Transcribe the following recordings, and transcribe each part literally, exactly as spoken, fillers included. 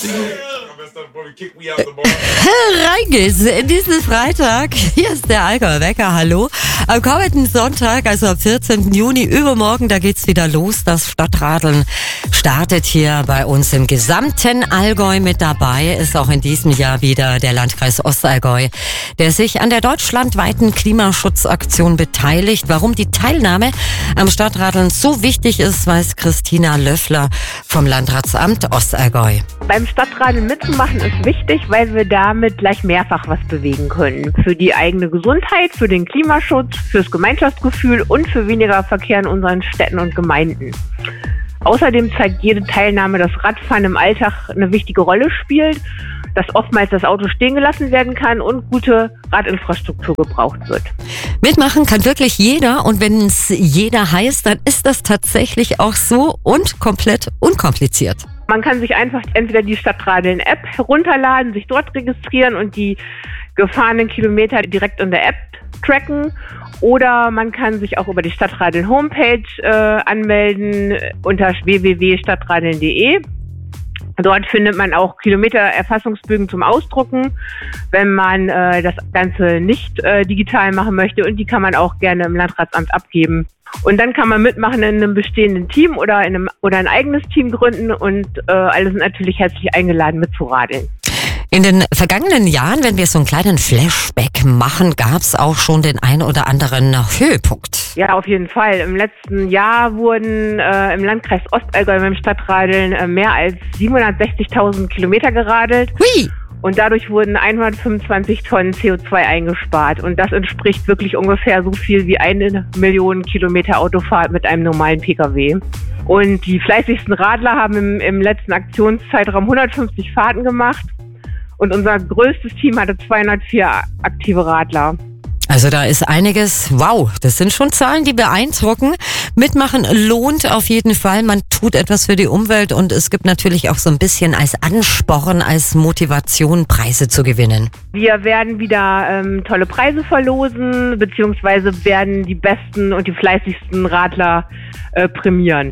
Rein geht's in diesen Freitag. Hier ist der Allgäuer Wecker. Hallo. Am kommenden Sonntag, also am vierzehnten Juni, übermorgen, da geht's wieder los. Das Stadtradeln startet hier bei uns im gesamten Allgäu mit dabei. Ist auch in diesem Jahr wieder der Landkreis Ostallgäu, der sich an der deutschlandweiten Klimaschutzaktion beteiligt. Warum die Teilnahme am Stadtradeln so wichtig ist, weiß Christina Löffler vom Landratsamt Ostallgäu. Beim Stadtradeln mitzumachen ist wichtig, weil wir damit gleich mehrfach was bewegen können. Für die eigene Gesundheit, für den Klimaschutz, fürs Gemeinschaftsgefühl und für weniger Verkehr in unseren Städten und Gemeinden. Außerdem zeigt jede Teilnahme, dass Radfahren im Alltag eine wichtige Rolle spielt, dass oftmals das Auto stehen gelassen werden kann und gute Radinfrastruktur gebraucht wird. Mitmachen kann wirklich jeder, und wenn es jeder heißt, dann ist das tatsächlich auch so und komplett unkompliziert. Man kann sich einfach entweder die Stadtradeln-App herunterladen, sich dort registrieren und die gefahrenen Kilometer direkt in der App tracken. Oder man kann sich auch über die Stadtradeln-Homepage äh, anmelden unter w w w punkt stadtradeln punkt d e. Dort findet man auch Kilometererfassungsbögen zum Ausdrucken, wenn man äh, das Ganze nicht äh, digital machen möchte. Und die kann man auch gerne im Landratsamt abgeben. Und dann kann man mitmachen in einem bestehenden Team oder in einem oder ein eigenes Team gründen. Und äh, alle sind natürlich herzlich eingeladen, mitzuradeln. In den vergangenen Jahren, wenn wir so einen kleinen Flashback machen, gab es auch schon den ein oder anderen Höhepunkt. Ja, auf jeden Fall. Im letzten Jahr wurden äh, im Landkreis Ostallgäu beim Stadtradeln äh, mehr als siebenhundertsechzigtausend Kilometer geradelt. Hui! Und dadurch wurden hundertfünfundzwanzig Tonnen C O zwei eingespart. Und das entspricht wirklich ungefähr so viel wie eine Million Kilometer Autofahrt mit einem normalen Pkw. Und die fleißigsten Radler haben im, im letzten Aktionszeitraum hundertfünfzig Fahrten gemacht. Und unser größtes Team hatte zweihundertvier aktive Radler. Also da ist einiges, wow, das sind schon Zahlen, die beeindrucken. Mitmachen lohnt auf jeden Fall. Man tut etwas für die Umwelt und es gibt natürlich auch so ein bisschen als Ansporn, als Motivation, Preise zu gewinnen. Wir werden wieder ähm, tolle Preise verlosen, beziehungsweise werden die besten und die fleißigsten Radler äh, prämieren.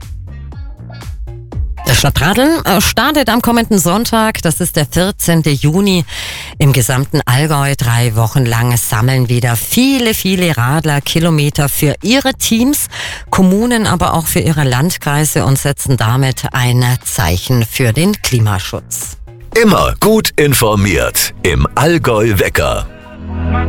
Das Stadtradeln startet am kommenden Sonntag, das ist der vierzehnten Juni. Im gesamten Allgäu drei Wochen lang sammeln wieder viele, viele Radler Kilometer für ihre Teams, Kommunen, aber auch für ihre Landkreise und setzen damit ein Zeichen für den Klimaschutz. Immer gut informiert im Allgäu Wecker.